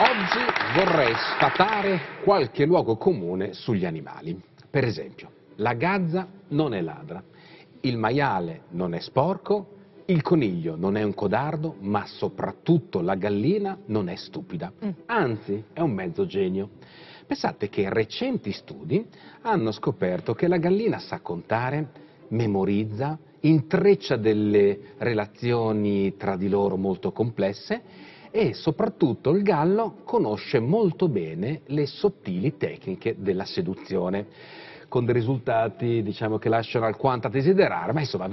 Oggi vorrei sfatare qualche luogo comune sugli animali. Per esempio, la gazza non è ladra, il maiale non è sporco, il coniglio non è un codardo, ma soprattutto la gallina non è stupida. Anzi, è un mezzo genio. Pensate che recenti studi hanno scoperto che la gallina sa contare, memorizza, intreccia delle relazioni tra di loro molto complesse e soprattutto il gallo conosce molto bene le sottili tecniche della seduzione, con dei risultati, diciamo, che lasciano alquanto a desiderare, ma insomma